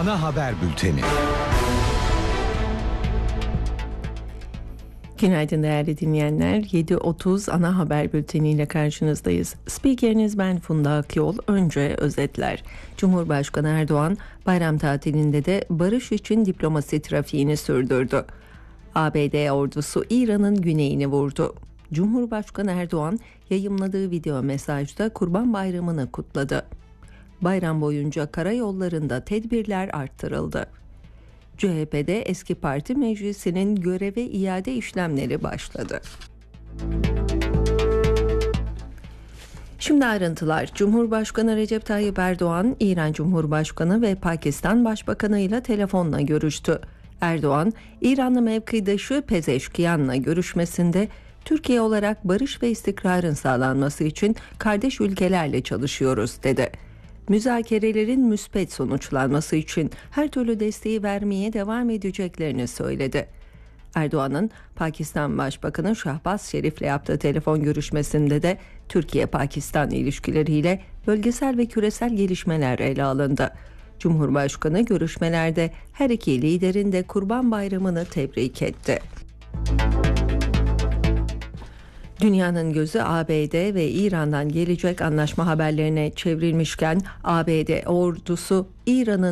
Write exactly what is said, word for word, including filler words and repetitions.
Ana haber bülteni. Günaydın değerli dinleyenler. yedi otuz ana haber bülteniyle karşınızdayız. Spikeriniz ben Funda Akyol. Önce özetler. Cumhurbaşkanı Erdoğan bayram tatilinde de barış için diplomasi trafiğini sürdürdü. A B D ordusu İran'ın güneyini vurdu. Cumhurbaşkanı Erdoğan yayımladığı video mesajda Kurban Bayramı'nı kutladı. Bayram boyunca karayollarında tedbirler arttırıldı. C H P'de eski parti meclisinin göreve iade işlemleri başladı. Şimdi ayrıntılar. Cumhurbaşkanı Recep Tayyip Erdoğan, İran Cumhurbaşkanı ve Pakistan Başbakanı ile telefonla görüştü. Erdoğan, İranlı mevkidaşı Pezeşkiyan'la görüşmesinde Türkiye olarak barış ve istikrarın sağlanması için kardeş ülkelerle çalışıyoruz dedi. Müzakerelerin müspet sonuçlanması için her türlü desteği vermeye devam edeceklerini söyledi. Erdoğan'ın Pakistan Başbakanı Şahbaz Şerif'le yaptığı telefon görüşmesinde de Türkiye-Pakistan ilişkileriyle bölgesel ve küresel gelişmeler ele alındı. Cumhurbaşkanı görüşmelerde her iki liderin de Kurban Bayramı'nı tebrik etti. Dünyanın gözü A B D ve İran'dan gelecek anlaşma haberlerine çevrilmişken A B D ordusu İran'ın